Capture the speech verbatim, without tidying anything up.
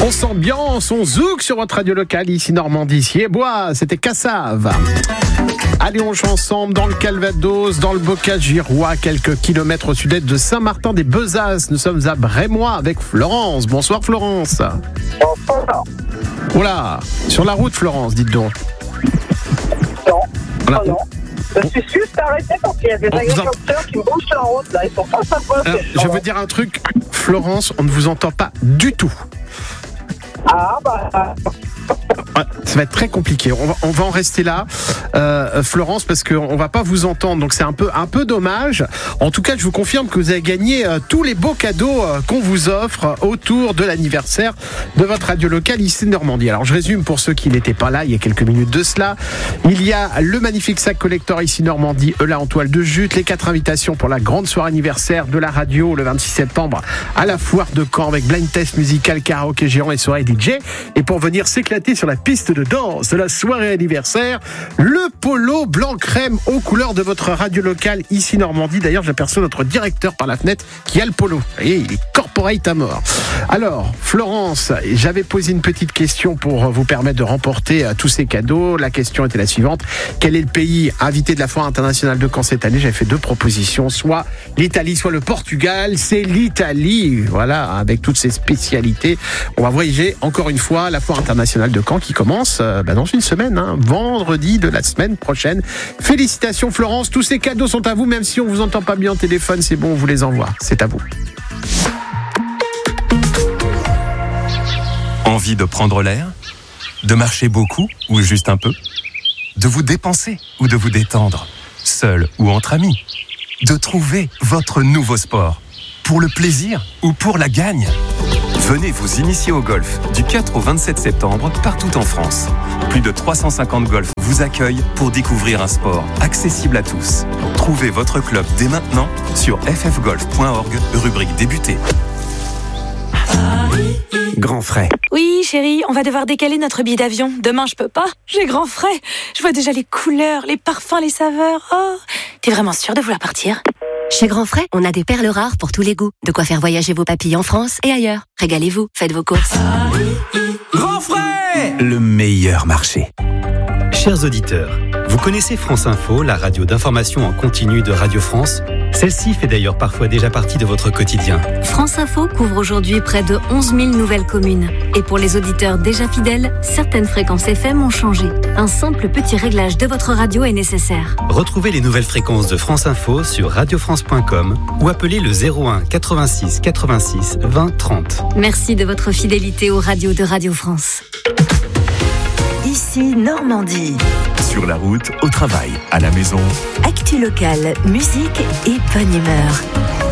On s'ambiance, on zouk sur votre radio locale, ici Normandie, ici et Bois, c'était Cassave. Allez, on joue ensemble dans le Calvados, dans le Bocage-Girois, quelques kilomètres au sud-est de Saint-Martin-des-Bezas. Nous sommes à Brémois avec Florence. Bonsoir Florence. Bonsoir. Oula, sur la route Florence, dites donc. Non, Voilà. non, non. Je suis juste arrêté parce qu'il y a des On vous agriculteurs qui me bouchent la route, là. Ils sont pas sympas. Alors, je veux dire un truc, Florence, on ne vous entend pas du tout. Ah, bah. Ouais, ça va être très compliqué. On va, on va en rester là, euh, Florence, parce qu'on va pas vous entendre. Donc c'est un peu, un peu dommage. En tout cas, je vous confirme que vous avez gagné euh, tous les beaux cadeaux euh, qu'on vous offre autour de l'anniversaire de votre radio locale ici de Normandie. Alors je résume pour ceux qui n'étaient pas là il y a quelques minutes de cela. Il y a le magnifique sac collector ici Normandie, Eula en toile de jute, les quatre invitations pour la grande soirée anniversaire de la radio le vingt-six septembre à la foire de Caen avec blind test musical, karaoké géant et soirée D J. Et pour venir s'éclater sur la piste de danse de la soirée anniversaire, le polo blanc crème aux couleurs de votre radio locale ici Normandie. D'ailleurs, j'aperçois notre directeur par la fenêtre qui a le polo. Et il est corporate à mort. Alors, Florence, j'avais posé une petite question pour vous permettre de remporter tous ces cadeaux. La question était la suivante. Quel est le pays invité de la Foire internationale de Caen cette année? J'avais fait deux propositions, soit l'Italie, soit le Portugal. C'est l'Italie, voilà, avec toutes ses spécialités. On va voyager encore une fois à la Foire internationale de Caen qui commence euh, bah, dans une semaine, hein, vendredi de la semaine prochaine. Félicitations Florence, tous ces cadeaux sont à vous, même si on vous entend pas bien au téléphone, c'est bon, on vous les envoie. C'est à vous. Envie de prendre l'air? De marcher beaucoup ou juste un peu? De vous dépenser ou de vous détendre? Seul ou entre amis? De trouver votre nouveau sport? Pour le plaisir ou pour la gagne? Venez vous initier au golf du quatre au vingt-sept septembre partout en France. Plus de trois cent cinquante golfs vous accueillent pour découvrir un sport accessible à tous. Trouvez votre club dès maintenant sur f f golf point org, rubrique débuter. Grand frais. Oui, chérie, on va devoir décaler notre billet d'avion. Demain, je peux pas. J'ai grand frais. Je vois déjà les couleurs, les parfums, les saveurs. Oh, t'es vraiment sûre de vouloir partir ? Chez Grand Frais, on a des perles rares pour tous les goûts. De quoi faire voyager vos papilles en France et ailleurs. Régalez-vous, faites vos courses. Grand Frais, le meilleur marché. Chers auditeurs, vous connaissez France Info, la radio d'information en continu de Radio France? Celle-ci fait d'ailleurs parfois déjà partie de votre quotidien. France Info couvre aujourd'hui près de onze mille nouvelles communes. Et pour les auditeurs déjà fidèles, certaines fréquences F M ont changé. Un simple petit réglage de votre radio est nécessaire. Retrouvez les nouvelles fréquences de France Info sur radio france point com ou appelez le zéro un quatre-vingt-six quatre-vingt-six vingt trente. Merci de votre fidélité aux radios de Radio France. Ici Normandie. Sur la route, au travail, à la maison. Actu locale, musique et bonne humeur.